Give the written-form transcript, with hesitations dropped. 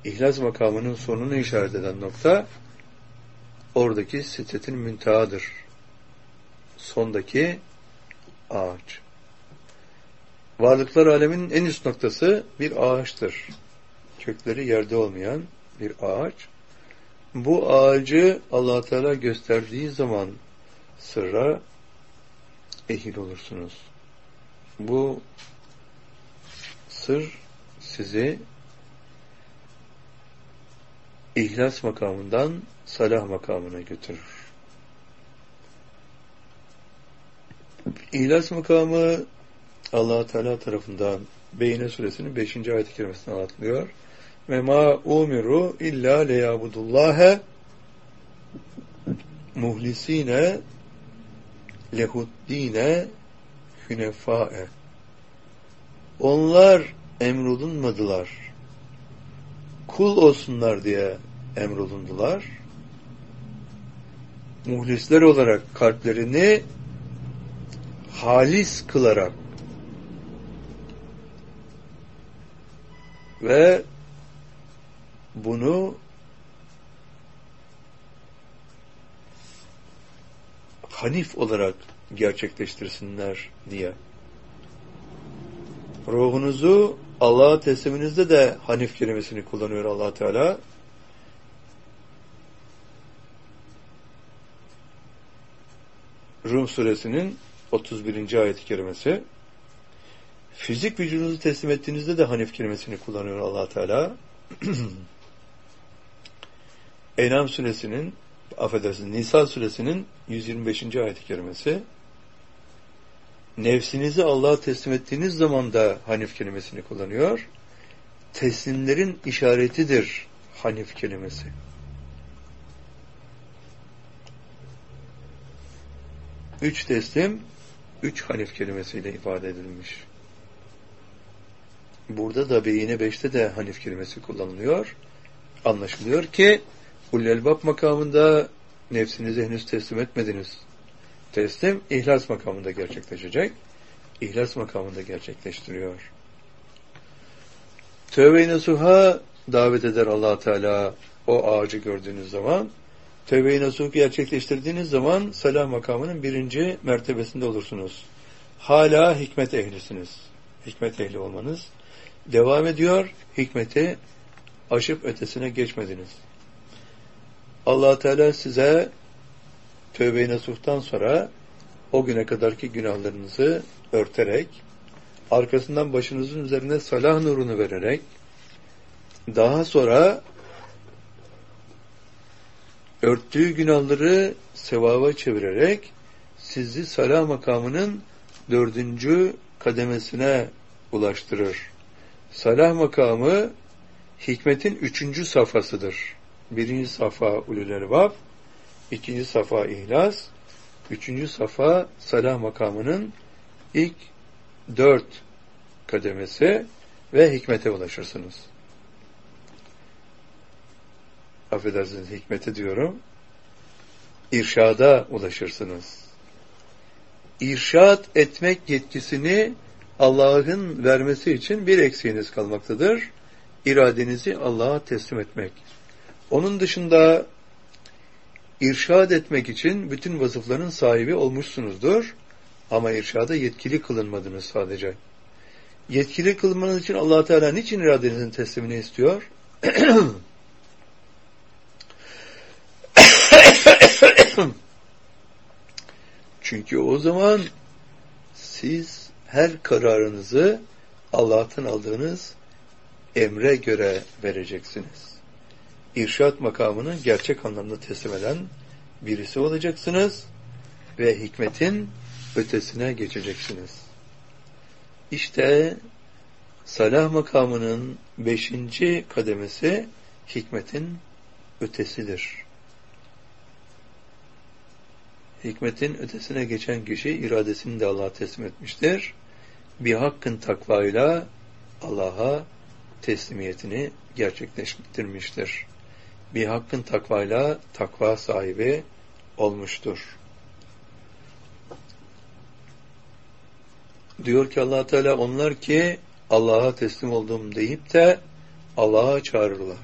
İhlas makamının sonunu işaret eden nokta oradaki sidretin müntehadır. Sondaki ağaç. Varlıklar aleminin en üst noktası bir ağaçtır. Kökleri yerde olmayan bir ağaç. Bu ağacı Allah Teala gösterdiği zaman sırra ehil olursunuz. Bu sır sizi İhlas makamından salah makamına götürür. İhlas makamı Allah Teala tarafından Beyne suresinin 5. ayet-i kerimesinde anlatılıyor. Ve ma umiru illa leyabudullâhe muhlisine lehuddine hünefâe. Onlar emrolunmadılar. Kul olsunlar diye emrolundular. Muhlisler olarak kalplerini halis kılarak ve bunu hanif olarak gerçekleştirsinler diye. Ruhunuzu Allah'a tesliminizde de hanif kelimesini kullanıyor Allah Teala. Rum suresinin 31. ayet-i kerimesi. Fizik vücudunuzu teslim ettiğinizde de hanif kelimesini kullanıyor Allah Teala. En'am suresinin, Nisa suresinin 125. ayet-i kerimesi. Nefsinizi Allah'a teslim ettiğiniz zaman da hanif kelimesini kullanıyor. Teslimlerin işaretidir hanif kelimesi. Üç teslim, 3 hanif kelimesiyle ifade edilmiş. Burada da Beyine 5'te de hanif kelimesi kullanılıyor. Anlaşılıyor ki Ulul Elbab makamında nefsinizi henüz teslim etmediniz. Teslim ihlas makamında gerçekleşecek. İhlas makamında gerçekleştiriyor. Tövbe-i nasuha davet eder Allah Teala o ağacı gördüğünüz zaman. Tövbe-i nasuh gerçekleştirdiğiniz zaman salah makamının 1. mertebesinde olursunuz. Hala hikmet ehlisiniz. Hikmet ehli olmanız devam ediyor. Hikmeti aşıp ötesine geçmediniz. Allah Teala size tövbe-i nasuhtan sonra o güne kadarki günahlarınızı örterek, arkasından başınızın üzerine salah nurunu vererek, daha sonra örttüğü günahları sevaba çevirerek sizi salah makamının 4. kademesine ulaştırır. Salah makamı hikmetin 3. safhasıdır. 1. safha Ulul Elbab, 2. safha İhlas, 3. safha salah makamının ilk 4 kademesi ve hikmete ulaşırsınız. Affedersiniz, hikmete diyorum. İrşada ulaşırsınız. İrşad etmek yetkisini Allah'ın vermesi için bir eksiğiniz kalmaktadır. İradenizi Allah'a teslim etmek. Onun dışında irşad etmek için bütün vasıfların sahibi olmuşsunuzdur. Ama irşada yetkili kılınmadınız sadece. Yetkili kılınmanız için Allah Teala niçin iradenizin teslimini istiyor? Çünkü o zaman siz her kararınızı Allah'tan aldığınız emre göre vereceksiniz. İrşad makamını gerçek anlamda teslim eden birisi olacaksınız ve hikmetin ötesine geçeceksiniz. İşte salah makamının 5. kademesi hikmetin ötesidir. Hikmetin ötesine geçen kişi iradesini de Allah'a teslim etmiştir. Bir hakkın takvayla Allah'a teslimiyetini gerçekleştirmiştir. Bir hakkın takvayla takva sahibi olmuştur. Diyor ki Allah Teala, onlar ki Allah'a teslim oldum deyip de Allah'a çağırırlar.